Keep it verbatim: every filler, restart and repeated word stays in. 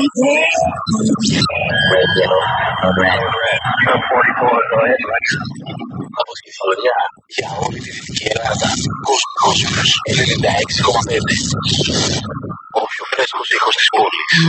Από τη Θοδωριά για όλη τη Δυτική Ελλάδα. Κόσμος ενενήντα έξι κόμμα πέντε. Ο πιο φρέσκος ήχος της πόλης.